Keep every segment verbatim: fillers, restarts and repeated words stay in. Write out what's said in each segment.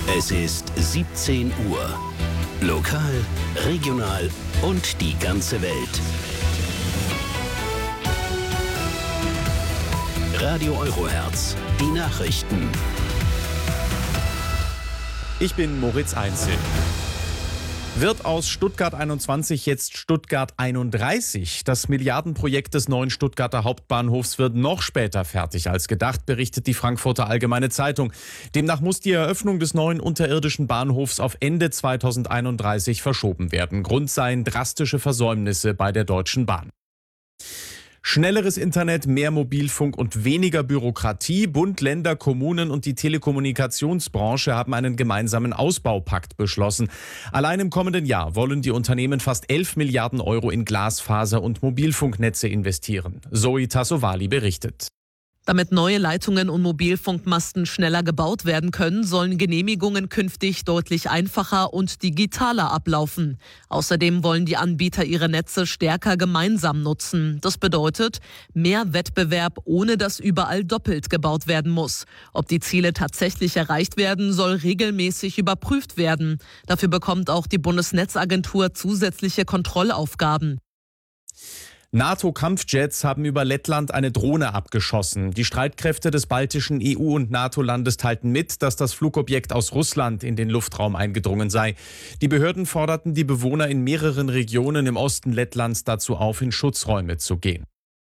Es ist siebzehn Uhr. Lokal, regional und die ganze Welt. Radio Eurohertz, die Nachrichten. Ich bin Moritz Einzel. Wird aus Stuttgart einundzwanzig jetzt Stuttgart einunddreißig? Das Milliardenprojekt des neuen Stuttgarter Hauptbahnhofs wird noch später fertig als gedacht, berichtet die Frankfurter Allgemeine Zeitung. Demnach muss die Eröffnung des neuen unterirdischen Bahnhofs auf Ende zweitausendeinunddreißig verschoben werden. Grund seien drastische Versäumnisse bei der Deutschen Bahn. Schnelleres Internet, mehr Mobilfunk und weniger Bürokratie. Bund, Länder, Kommunen und die Telekommunikationsbranche haben einen gemeinsamen Ausbaupakt beschlossen. Allein im kommenden Jahr wollen die Unternehmen fast elf Milliarden Euro in Glasfaser- und Mobilfunknetze investieren. Zoe Tassovali berichtet. Damit neue Leitungen und Mobilfunkmasten schneller gebaut werden können, sollen Genehmigungen künftig deutlich einfacher und digitaler ablaufen. Außerdem wollen die Anbieter ihre Netze stärker gemeinsam nutzen. Das bedeutet mehr Wettbewerb, ohne dass überall doppelt gebaut werden muss. Ob die Ziele tatsächlich erreicht werden, soll regelmäßig überprüft werden. Dafür bekommt auch die Bundesnetzagentur zusätzliche Kontrollaufgaben. NATO-Kampfjets haben über Lettland eine Drohne abgeschossen. Die Streitkräfte des baltischen E U- und NATO-Landes teilten mit, dass das Flugobjekt aus Russland in den Luftraum eingedrungen sei. Die Behörden forderten die Bewohner in mehreren Regionen im Osten Lettlands dazu auf, in Schutzräume zu gehen.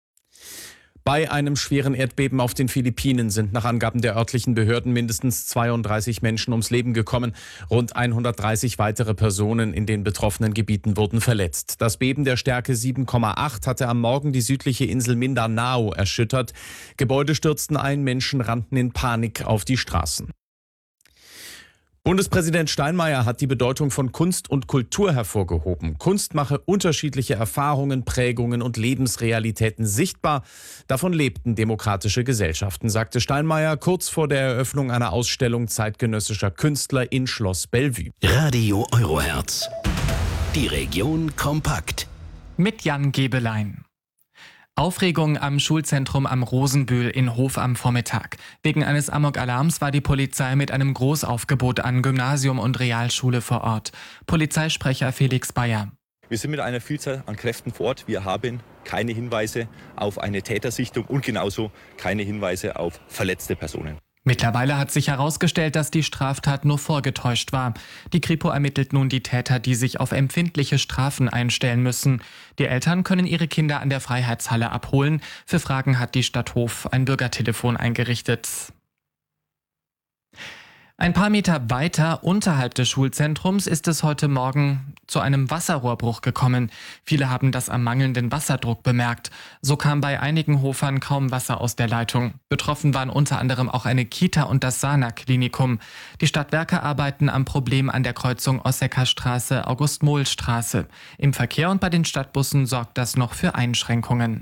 Bei einem schweren Erdbeben auf den Philippinen sind nach Angaben der örtlichen Behörden mindestens zweiunddreißig Menschen ums Leben gekommen. Rund hundertdreißig weitere Personen in den betroffenen Gebieten wurden verletzt. Das Beben der Stärke sieben Komma acht hatte am Morgen die südliche Insel Mindanao erschüttert. Gebäude stürzten ein, Menschen rannten in Panik auf die Straßen. Bundespräsident Steinmeier hat die Bedeutung von Kunst und Kultur hervorgehoben. Kunst mache unterschiedliche Erfahrungen, Prägungen und Lebensrealitäten sichtbar. Davon lebten demokratische Gesellschaften, sagte Steinmeier kurz vor der Eröffnung einer Ausstellung zeitgenössischer Künstler in Schloss Bellevue. Radio Eurohertz. Die Region kompakt. Mit Jan Gebelein. Aufregung am Schulzentrum am Rosenbühl in Hof am Vormittag. Wegen eines Amok-Alarms war die Polizei mit einem Großaufgebot an Gymnasium und Realschule vor Ort. Polizeisprecher Felix Bayer. Wir sind mit einer Vielzahl an Kräften vor Ort. Wir haben keine Hinweise auf eine Tätersichtung und genauso keine Hinweise auf verletzte Personen. Mittlerweile hat sich herausgestellt, dass die Straftat nur vorgetäuscht war. Die Kripo ermittelt nun die Täter, die sich auf empfindliche Strafen einstellen müssen. Die Eltern können ihre Kinder an der Freiheitshalle abholen. Für Fragen hat die Stadt Hof ein Bürgertelefon eingerichtet. Ein paar Meter weiter unterhalb des Schulzentrums ist es heute Morgen zu einem Wasserrohrbruch gekommen. Viele haben das am mangelnden Wasserdruck bemerkt. So kam bei einigen Hofern kaum Wasser aus der Leitung. Betroffen waren unter anderem auch eine Kita und das Sana-Klinikum. Die Stadtwerke arbeiten am Problem an der Kreuzung Ossecker-Straße, August-Mohl-Straße. Im Verkehr und bei den Stadtbussen sorgt das noch für Einschränkungen.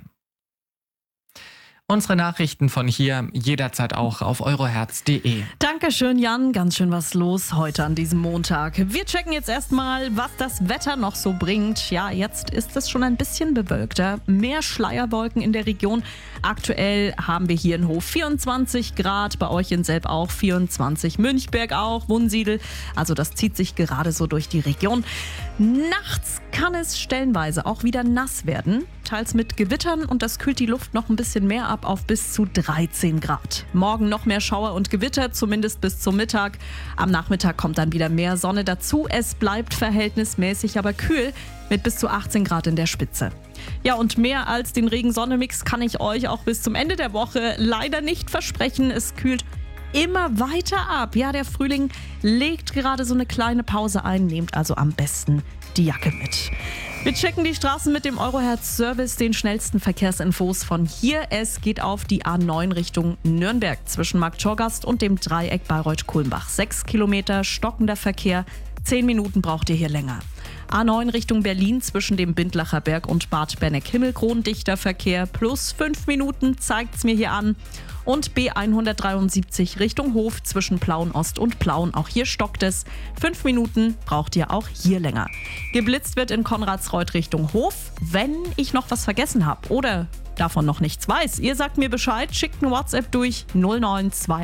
Unsere Nachrichten von hier jederzeit auch auf eurohertz punkt de. Dankeschön, Jan. Ganz schön was los heute an diesem Montag. Wir checken jetzt erstmal, was das Wetter noch so bringt. Ja, jetzt ist es schon ein bisschen bewölkter. Mehr Schleierwolken in der Region. Aktuell haben wir hier in Hof vierundzwanzig Grad, bei euch in Selb auch vierundzwanzig, Münchberg auch, Wunsiedel. Also das zieht sich gerade so durch die Region. Nachts kann es stellenweise auch wieder nass werden, teils mit Gewittern, und das kühlt die Luft noch ein bisschen mehr ab auf bis zu dreizehn Grad. Morgen noch mehr Schauer und Gewitter, zumindest bis zum Mittag. Am Nachmittag kommt dann wieder mehr Sonne dazu. Es bleibt verhältnismäßig, aber kühl mit bis zu achtzehn Grad in der Spitze. Ja, und mehr als den Regen-Sonne-Mix kann ich euch auch bis zum Ende der Woche leider nicht versprechen. Es kühlt immer weiter ab. Ja, der Frühling legt gerade so eine kleine Pause ein. Nehmt also am besten die Jacke mit. Wir checken die Straßen mit dem Eurohertz-Service, den schnellsten Verkehrsinfos von hier. Es geht auf die A neun Richtung Nürnberg zwischen Marktschorgast und dem Dreieck Bayreuth-Kulmbach. Sechs Kilometer stockender Verkehr, zehn Minuten braucht ihr hier länger. A neun Richtung Berlin zwischen dem Bindlacher Berg und Bad Berneck-Himmelkron dichter Verkehr, plus fünf Minuten zeigt's mir hier an. Und B hundertdreiundsiebzig Richtung Hof zwischen Plauen-Ost und Plauen. Auch hier stockt es. Fünf Minuten braucht ihr auch hier länger. Geblitzt wird in Konradsreuth Richtung Hof. Wenn ich noch was vergessen habe oder davon noch nichts weiß, ihr sagt mir Bescheid, schickt ein WhatsApp durch null neun zwei